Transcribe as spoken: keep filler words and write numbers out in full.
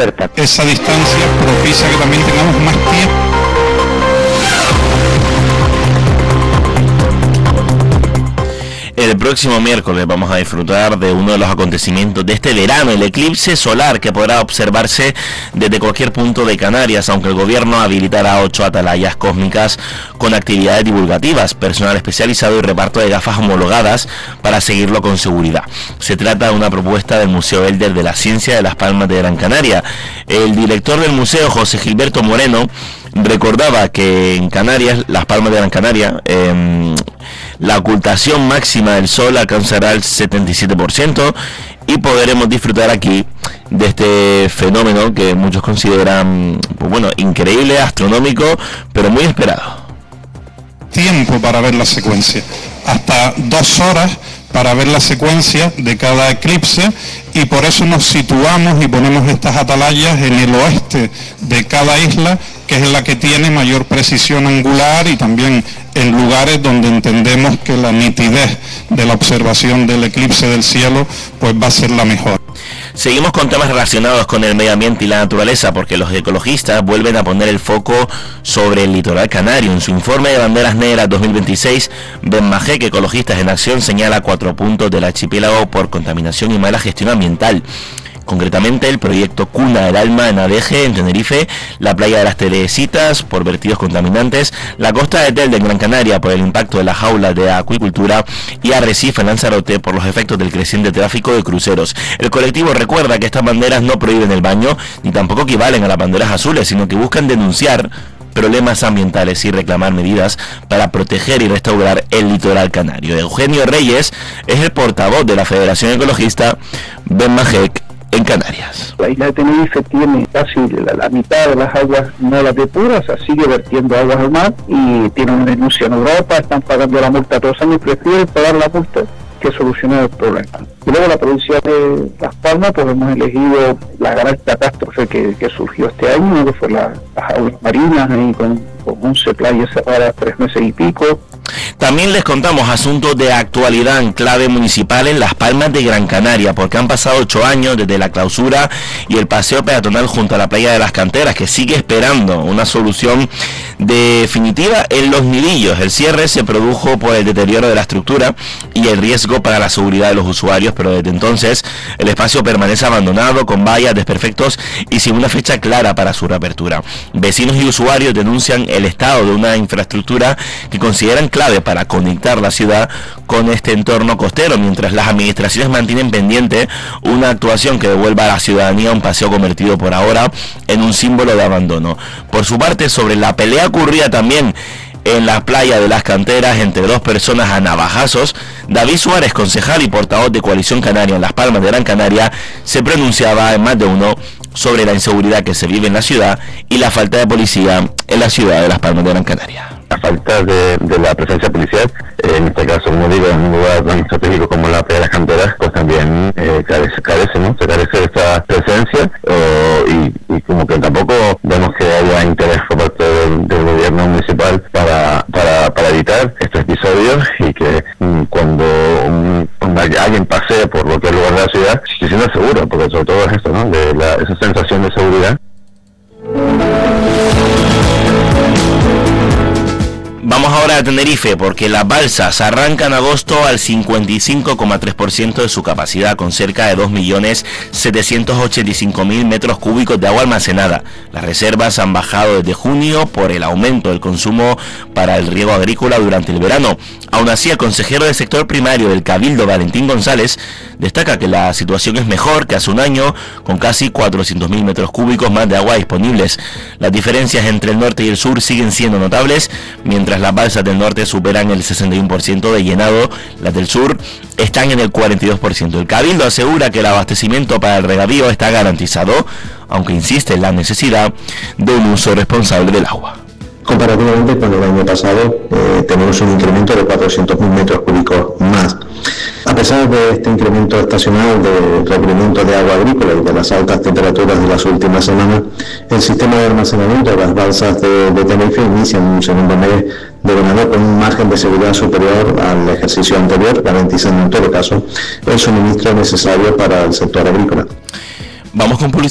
oferta. Esa distancia propicia que también tengamos más tiempo. El próximo miércoles vamos a disfrutar de uno de los acontecimientos de este verano, el eclipse solar, que podrá observarse desde cualquier punto de Canarias, aunque el gobierno habilitará ocho atalayas cósmicas con actividades divulgativas, personal especializado y reparto de gafas homologadas para seguirlo con seguridad. Se trata de una propuesta del Museo Elder de la Ciencia de Las Palmas de Gran Canaria. El director del museo, José Gilberto Moreno, recordaba que en Canarias, Las Palmas de Gran Canaria, eh, la ocultación máxima del sol alcanzará el setenta y siete por ciento y podremos disfrutar aquí de este fenómeno que muchos consideran, pues bueno, increíble, astronómico, pero muy esperado. Tiempo para ver la secuencia, hasta dos horas para ver la secuencia de cada eclipse, y por eso nos situamos y ponemos estas atalayas en el oeste de cada isla, que es la que tiene mayor precisión angular, y también en lugares donde entendemos que la nitidez de la observación del eclipse del cielo pues va a ser la mejor. Seguimos con temas relacionados con el medio ambiente y la naturaleza, porque los ecologistas vuelven a poner el foco sobre el litoral canario. En su informe de Banderas Negras dos mil veintiséis, Ben Majek, Ecologistas en Acción, señala cuatro puntos del archipiélago por contaminación y mala gestión ambiental. Concretamente, el proyecto Cuna del Alma en Adeje, en Tenerife, la playa de las Teresitas por vertidos contaminantes, la costa de Telde en Gran Canaria por el impacto de las jaulas de acuicultura y Arrecife en Lanzarote por los efectos del creciente tráfico de cruceros. El colectivo recuerda que estas banderas no prohíben el baño ni tampoco equivalen a las banderas azules, sino que buscan denunciar problemas ambientales y reclamar medidas para proteger y restaurar el litoral canario. Eugenio Reyes es el portavoz de la Federación Ecologista Ben Majek en Canarias. La isla de Tenerife tiene casi la, la mitad de las aguas no las depura, o sea, sigue vertiendo aguas al mar, y tiene una denuncia en Europa, están pagando la multa todos los años, prefieren pagar la multa que solucionar el problema. Y luego la provincia de Las Palmas, pues hemos elegido la gran catástrofe que, que surgió este año, que fue la, las aulas marinas, ahí con, con once playas cerradas tres meses y pico. También les contamos asuntos de actualidad en clave municipal en Las Palmas de Gran Canaria, porque han pasado ocho años desde la clausura y el paseo peatonal junto a la playa de las Canteras, que sigue esperando una solución definitiva en Los Nidillos. El cierre se produjo por el deterioro de la estructura y el riesgo para la seguridad de los usuarios, pero desde entonces el espacio permanece abandonado, con vallas, desperfectos y sin una fecha clara para su reapertura. Vecinos y usuarios denuncian el estado de una infraestructura que consideran clave para conectar la ciudad con este entorno costero, mientras las administraciones mantienen pendiente una actuación que devuelva a la ciudadanía un paseo convertido por ahora en un símbolo de abandono. Por su parte, sobre la pelea ocurrida también en la playa de las Canteras entre dos personas a navajazos, David Suárez, concejal y portavoz de Coalición Canaria en Las Palmas de Gran Canaria, se pronunciaba en más de uno sobre la inseguridad que se vive en la ciudad y la falta de policía en la ciudad de Las Palmas de Gran Canaria. La falta de, de la presencia policial, eh, en este caso, como digo, en un lugar tan estratégico como la playa de las Canteras, pues también eh, carece, carece, ¿no? Se carece de esta presencia, eh, y, y como que tampoco vemos que haya interés por parte del, del gobierno municipal para, para, para evitar estos episodios, y que mm, cuando, um, cuando alguien pase por lo que es el lugar de la ciudad, se sienta seguro, porque sobre todo es esto, ¿no? De la, esa sensación de seguridad. Vamos ahora a Tenerife, porque las balsas arrancan en agosto al cincuenta y cinco coma tres por ciento de su capacidad, con cerca de dos millones setecientos ochenta y cinco mil metros cúbicos de agua almacenada. Las reservas han bajado desde junio por el aumento del consumo para el riego agrícola durante el verano. Aún así, el consejero del sector primario del Cabildo, Valentín González, destaca que la situación es mejor que hace un año, con casi cuatrocientos mil metros cúbicos más de agua disponibles. Las diferencias entre el norte y el sur siguen siendo notables, mientras las balsas del norte superan el sesenta y uno por ciento de llenado, las del sur están en el cuarenta y dos por ciento. El Cabildo asegura que el abastecimiento para el regadío está garantizado, aunque insiste en la necesidad de un uso responsable del agua. Comparativamente con el año pasado, eh, tenemos un incremento de cuatrocientos mil metros cúbicos más. A pesar de este incremento estacional de requerimiento de agua agrícola y de las altas temperaturas de las últimas semanas, el sistema de almacenamiento de las balsas de, de Tenerife inicia en un segundo mes de verano con un margen de seguridad superior al ejercicio anterior, garantizando en todo caso el suministro necesario para el sector agrícola. Vamos con publicidad.